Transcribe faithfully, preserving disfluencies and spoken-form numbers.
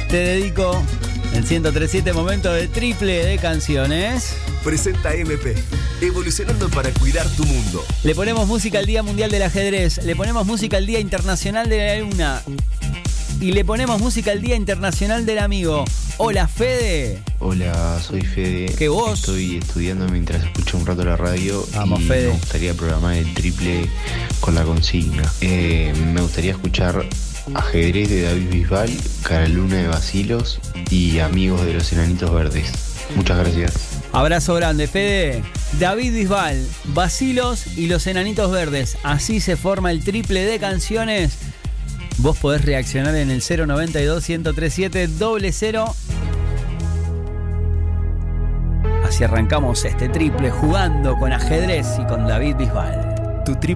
Te dedico en ciento tres punto siete momento de triple de canciones. Presenta M P, evolucionando para cuidar tu mundo. Le ponemos música al Día Mundial del Ajedrez, le ponemos música al Día Internacional de la Luna y le ponemos música al Día Internacional del Amigo. Hola, Fede. Hola, soy Fede. ¿Qué vos? Estoy estudiando mientras escucho un rato la radio. Vamos, y Fede. Me gustaría programar el triple con la consigna. Eh, me gustaría escuchar Ajedrez de David Bisbal, Cara Luna de Basilos y Amigos de los Enanitos Verdes. Muchas gracias. Abrazo grande, Fede. David Bisbal, Basilos y los Enanitos Verdes. Así se forma el triple de canciones. Vos podés reaccionar en el cero noventa y dos, uno cero tres siete, cero cero. Así arrancamos este triple jugando con ajedrez y con David Bisbal. Tu triple